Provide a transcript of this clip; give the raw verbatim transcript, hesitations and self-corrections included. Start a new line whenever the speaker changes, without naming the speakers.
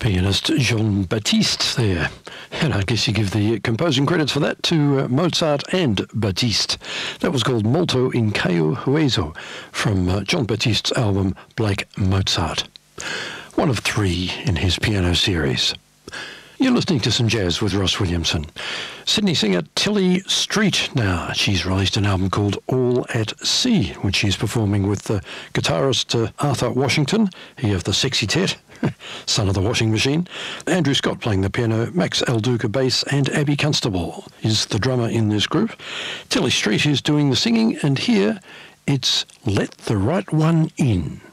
Pianist Jean-Baptiste there. And I guess you give the composing credits for that to uh, Mozart and Batiste. That was called Molto in Caio Hueso from uh, Jean-Baptiste's album Black Mozart. One of three in his piano series. You're listening to some jazz with Ross Williamson. Sydney singer Tilly Street now. She's released an album called All at Sea, which she's performing with the guitarist uh, Arthur Washington, he of the Sexy Tet, son of the washing machine, Andrew Scott playing the piano, Max El Duca bass, and Abby Constable is the drummer in this group. Tilly Street is doing the singing, and here it's Let the Right One In.